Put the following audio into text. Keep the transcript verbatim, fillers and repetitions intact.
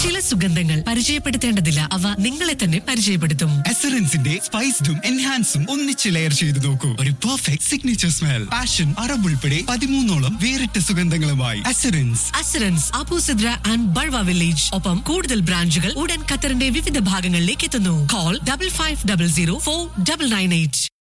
ചില സുഗന്ധങ്ങൾ പരിചയപ്പെടുത്തേണ്ടതില്ല, അവ നിങ്ങളെ തന്നെ പരിചയപ്പെടുത്തും. എസറൻസിന്റെ സ്പൈസ്ഡും എൻഹാൻസും ഒന്നിച്ച് ലെയർ ചെയ്ത് നോക്കൂ. ഒരു perfect signature smell. Passion, Arab ഉൾപ്പെടെ പതിമൂന്നോളം വേറിട്ട സുഗന്ധങ്ങളുമായി എസറൻസ്. അസുരൻസ് അബൂസിദ്ര ആൻഡ് ബൾവ വില്ലേജ്. ഒപ്പം കൂടുതൽ ബ്രാഞ്ചുകൾ ഉടൻ ഖത്തറിന്റെ വിവിധ ഭാഗങ്ങളിലേക്ക് എത്തുന്നു. Call double five double zero four double nine eight.